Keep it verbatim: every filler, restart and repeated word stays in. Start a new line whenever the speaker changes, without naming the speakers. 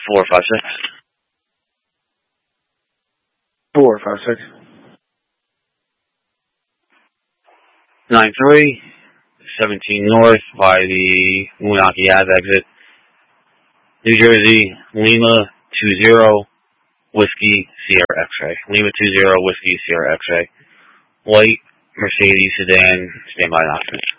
Four five six.
Four five six.
Nine three. Seventeen North by the Moonachie Ave exit. New Jersey, Lima two zero. Whiskey Sierra X-ray. Lima two zero. Whiskey Sierra X-ray. White Mercedes sedan. Stand by announcement.